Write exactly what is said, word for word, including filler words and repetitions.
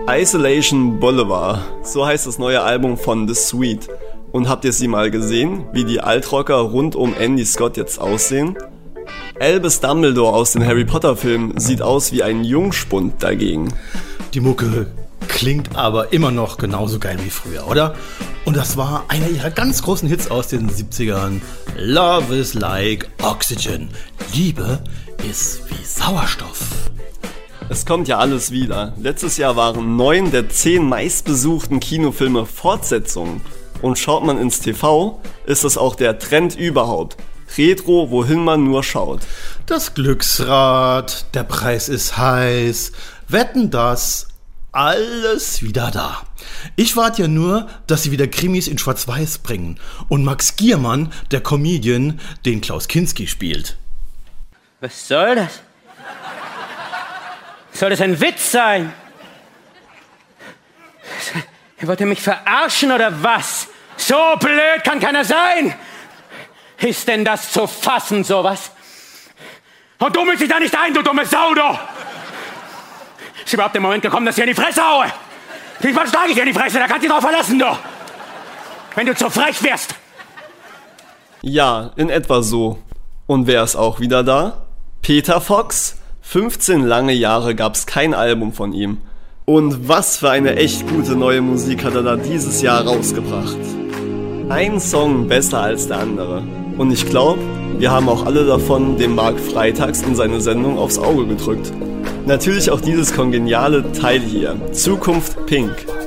Isolation Boulevard, so heißt das neue Album von The Sweet. Und habt ihr sie mal gesehen, wie die Altrocker rund um Andy Scott jetzt aussehen? Albus Dumbledore aus den Harry Potter Filmen sieht aus wie ein Jungspund dagegen. Die Mucke klingt aber immer noch genauso geil wie früher, oder? Und das war einer ihrer ganz großen Hits aus den siebzigern. Love is like oxygen. Liebe ist wie Sauerstoff. Es kommt ja alles wieder. Letztes Jahr waren neun der zehn meistbesuchten Kinofilme Fortsetzungen. Und schaut man ins T V, ist das auch der Trend überhaupt. Retro, wohin man nur schaut. Das Glücksrad, der Preis ist heiß, Wetten, das, alles wieder da. Ich warte ja nur, dass sie wieder Krimis in Schwarz-Weiß bringen und Max Giermann, der Comedian, den Klaus Kinski spielt. Was soll das? Soll das ein Witz sein? Ihr wollt ihr mich verarschen oder was? So blöd kann keiner sein! Ist denn das zu fassen, sowas? Und du mischst dich da nicht ein, du dumme Sau, du! Ist überhaupt der Moment gekommen, dass ich in die Fresse haue? Diesmal schlage ich dir in die Fresse, da kannst du dich drauf verlassen, du! Wenn du zu frech wärst! Ja, in etwa so. Und wer ist auch wieder da? Peter Fox? fünfzehn lange Jahre gab's kein Album von ihm. Und was für eine echt gute neue Musik hat er da dieses Jahr rausgebracht. Ein Song besser als der andere. Und ich glaube, wir haben auch alle davon dem Marc freitags in seine Sendung aufs Auge gedrückt. Natürlich auch dieses kongeniale Teil hier, Zukunft Pink.